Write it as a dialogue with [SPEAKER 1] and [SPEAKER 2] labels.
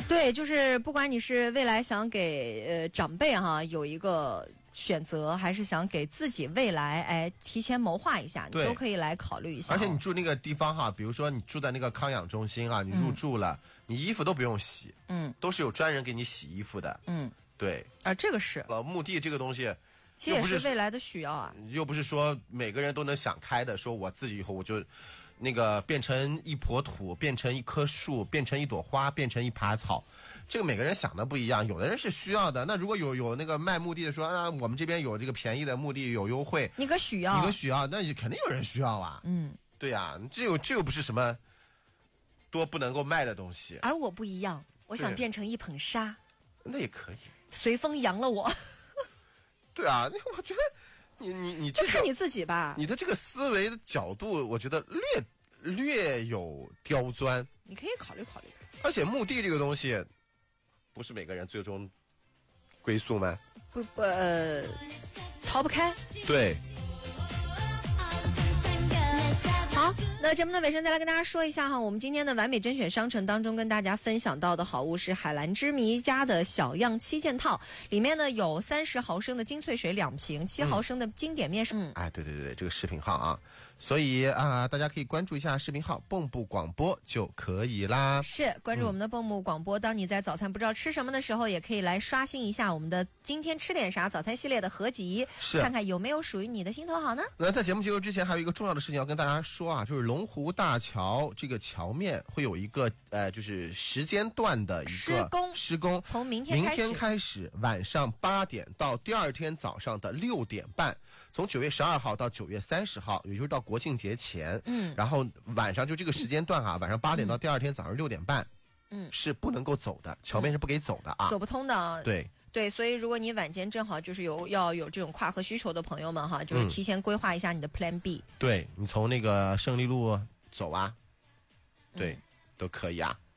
[SPEAKER 1] 对，就是不管你是未来想给长辈哈有一个选择，还是想给自己未来提前谋划一下，你都可以来考虑一下。
[SPEAKER 2] 而且你住那个地方哈，比如说你住在那个康养中心啊，你入住了，你衣服都不用洗，都是有专人给你洗衣服的，对。
[SPEAKER 1] 这个是
[SPEAKER 2] 墓地这个东西。
[SPEAKER 1] 其实也是未来的需要啊，
[SPEAKER 2] 又不是说每个人都能想开的，说我自己以后我就那个变成一坨土，变成一棵树，变成一朵花，变成一耙草，这个每个人想的不一样，有的人是需要的。那如果有那个卖墓地的说啊，我们这边有这个便宜的墓地有优惠，
[SPEAKER 1] 你个需要，
[SPEAKER 2] 那你肯定有人需要啊。对呀，这又不是什么多不能够卖的东西。
[SPEAKER 1] 而我不一样，我想变成一捧沙，
[SPEAKER 2] 那也可以，
[SPEAKER 1] 随风扬了我。
[SPEAKER 2] 对啊，我觉得你这
[SPEAKER 1] 看你自己吧。
[SPEAKER 2] 你的这个思维的角度，我觉得略有刁钻。
[SPEAKER 1] 你可以考虑考虑。
[SPEAKER 2] 而且墓地这个东西，不是每个人最终归宿吗？
[SPEAKER 1] 逃不开。
[SPEAKER 2] 对。
[SPEAKER 1] 好，那节目的尾声再来跟大家说一下哈，我们今天的完美甄选商城当中跟大家分享到的好物是海蓝之谜家的小样7件套，里面呢有30毫升的精粹水2瓶，7毫升的经典面霜。
[SPEAKER 2] 对，这个视频号啊，所以大家可以关注一下视频号蚌埠广播就可以啦。
[SPEAKER 1] 是，关注我们的蚌埠广播，当你在早餐不知道吃什么的时候，也可以来刷新一下我们的今天吃点啥早餐系列的合集，看看有没有属于你的心头好呢。
[SPEAKER 2] 那在节目结束之前，还有一个重要的事情要跟大家说啊，就是龙湖大桥这个桥面会有一个就是时间段的一个施工，
[SPEAKER 1] 从明天
[SPEAKER 2] 开始晚上8点到第二天早上的6点半，从9月12号到9月30号，也就是到国庆节前，然后晚上就这个时间段啊，晚上8点到第二天早上6点半，是不能够走的，桥面是不给走的啊，
[SPEAKER 1] 走不通的。
[SPEAKER 2] 对，
[SPEAKER 1] 所以如果你晚间正好就是要有这种跨河需求的朋友们哈，就是提前规划一下你的 Plan B。
[SPEAKER 2] 对，你从那个胜利路走啊，对，都可以啊。